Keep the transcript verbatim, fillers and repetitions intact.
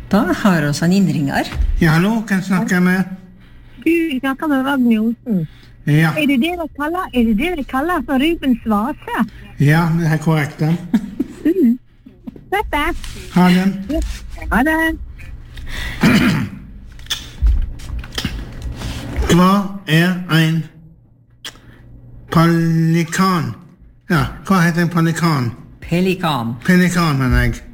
Da har vi en innringer. Ja, hallo, kan jeg snakke med? Du snakker med Ragnar Olsen. Ja. Er det det dere kaller, er det det dere kaller for Rubens vase? Ja, det er korrekt. Mm. Dette. Ha det. Ha det. Hva er en pelikan? Ja, hva heter en pelikan? Pelikan. Pelikan, mener jeg.